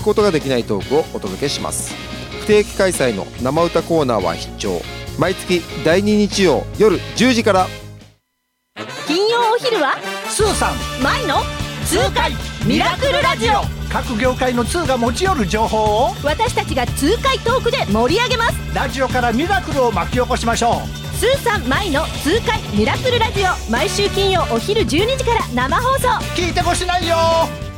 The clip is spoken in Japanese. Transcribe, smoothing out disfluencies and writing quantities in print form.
くことができないトークをお届けします。不定期開催の生歌コーナーは必聴。毎月第2日曜夜10時から。 金曜お昼はスーさん舞の痛快ミラクルラジオ。 各業界の通が持ち寄る情報を私たちが痛快トークで盛り上げます。 ラジオからミラクルを巻き起こしましょう。 スーさん舞の痛快ミラクルラジオ、毎週金曜お昼12時から生放送。 聞いてこしないよ。